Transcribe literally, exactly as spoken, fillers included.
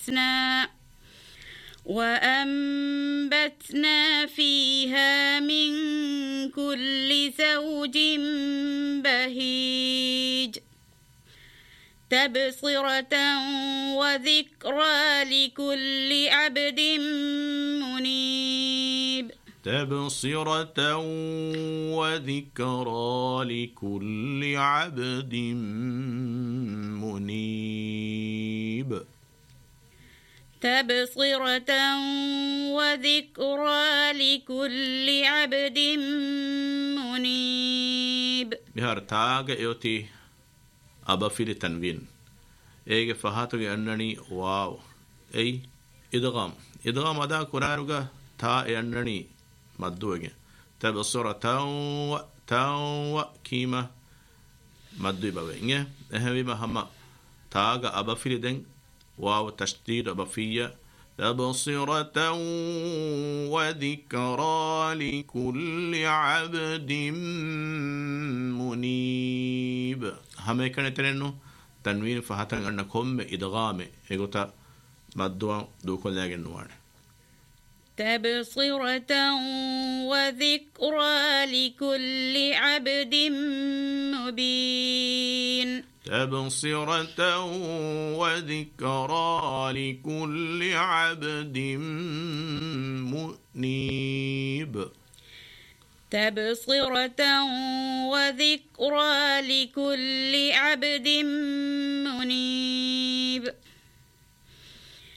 وأنبتنا وأنبتنا فيها من كل زوج بهيج تبصرة وذكرى لكل عبد منيب تبصرة وذكرى لكل عبد منيب تبصرة وذكرى لكل عبد منيب بهار تاغ يوتي أبا في التنوين إيجي فهاتو أنني واو أي إدغام إدغام أدا كراروغا تا أنني مدوغي تبصرة تاو تاو كيما مدوي بوينيه أهوي مهما تاغ أبا في الدن واو تشديد أبا فيا تبصرة وذكرى لكل عبد منيب هم كان ترنو تنوين فهتن أنكم إدغام إغتا مدوا دو كل نوار تبصرة وذكرى لكل عبد مبين تبصرة وذكرى لكل عبد منيب تبصرة وذكرى لكل عبد منيب